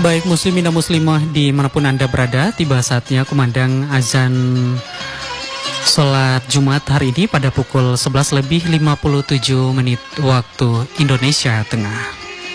Baik muslimin dan muslimah dimanapun Anda berada, tiba saatnya kumandang azan sholat Jumat hari ini pada pukul 11 lebih 57 menit waktu Indonesia Tengah.